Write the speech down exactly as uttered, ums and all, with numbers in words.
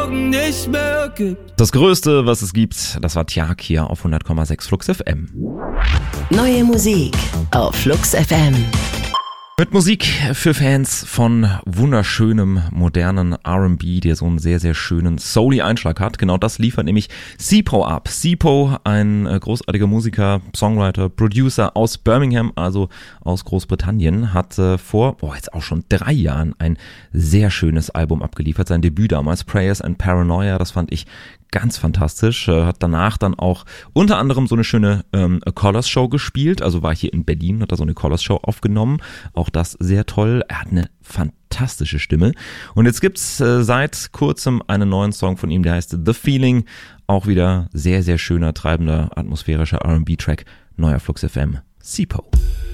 Augen nicht mehr gibt. Das Größte, was es gibt, das war Tjag hier auf hundert Komma sechs Flux F M. Neue Musik auf Flux F M. Mit Musik für Fans von wunderschönem, modernen R and B, der so einen sehr, sehr schönen souly Einschlag hat. Genau das liefert nämlich Sipo ab. Sipo, ein großartiger Musiker, Songwriter, Producer aus Birmingham, also aus Großbritannien, hat äh, vor, boah, jetzt auch schon drei Jahren ein sehr schönes Album abgeliefert. Sein Debüt damals, Prayers and Paranoia, das fand ich ganz fantastisch, äh, hat danach dann auch unter anderem so eine schöne ähm, Colors Show gespielt, also war hier in Berlin, hat da so eine Colors Show aufgenommen, auch das sehr toll, er hat eine fantastische Stimme und jetzt gibt's äh, seit kurzem einen neuen Song von ihm, der heißt The Feeling, auch wieder sehr, sehr schöner, treibender, atmosphärischer R and B-Track, neuer Flux F M, Sipo.